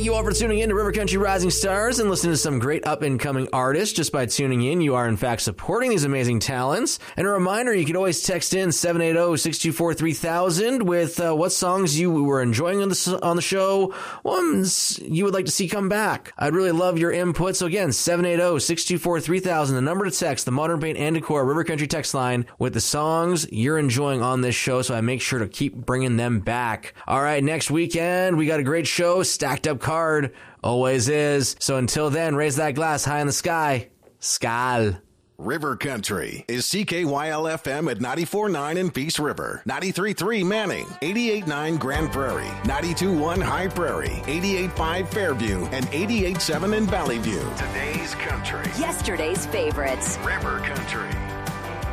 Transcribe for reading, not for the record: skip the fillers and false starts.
you all for tuning in to River Country Rising Stars and listening to some great up-and-coming artists. Just by tuning in, you are in fact supporting these amazing talents. And a reminder, you can always text in 780-624-3000 with what songs you were enjoying on the show, ones you would like to see come back. I'd really love your input. So again, 780-624-3000, the number to text, the Modern Paint and Decor River Country text line with the songs you're enjoying on this show, so I make sure to keep bringing them back. All right, next weekend, we got a great show, stacked up card, always is. So until then, raise that glass high in the sky. Skal. River Country is CKYL-FM at 94.9 in Peace River, 93.3 Manning, 88.9 Grand Prairie, 92.1 High Prairie, 88.5 Fairview, and 88.7 in Valley View. Today's country. Yesterday's favorites. River Country.